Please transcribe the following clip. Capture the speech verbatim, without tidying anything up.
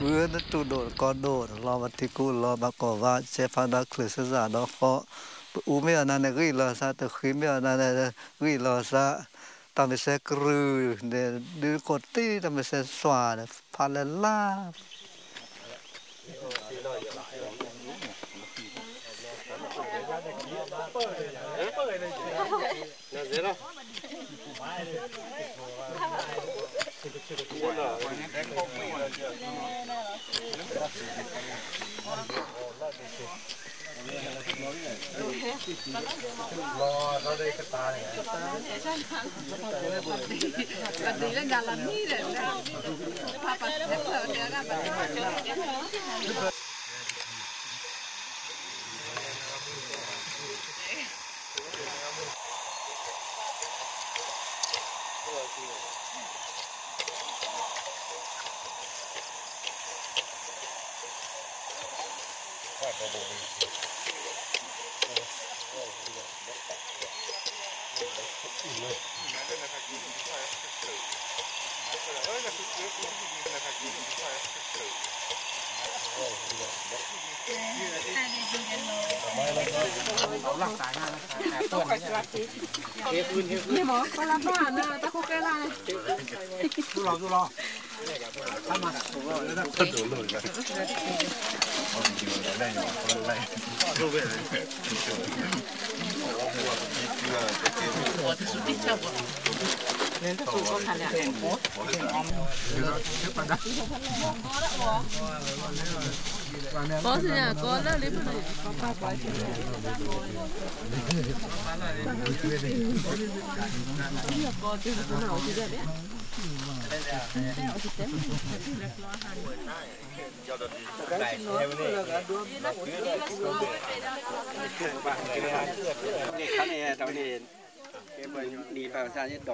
เมื่อนั้นตูโดดก็โดดรอมาติกูรอมากอว่าเชฟานักคลิสซาดอกเพาะอูไม่อันนั้นก็อีลอซาแต่คือไม่อันนั้นก็อีลอซาตามไปเสกรือเดดูกดตีตามไปเสสวาดพาเลล่ารอเราได้กระตาเนี่ยปัดดีแล้วการลันนี่เลยพาปัดเสือเดียวกันปัดเสือเดียวกันนี่หมอก็รับบ้านนะตะคุกแก่ละดูรอดูรอทำมาก็ดูเลยนะได้ยังได้ดูไปเลยnên tôi cũng có thành là có gì nhỉ có đó lấy cái này có ba quả chứ có chứ có nào chứ đấy cái này tao này cái bên đi vào xa nhất đỏ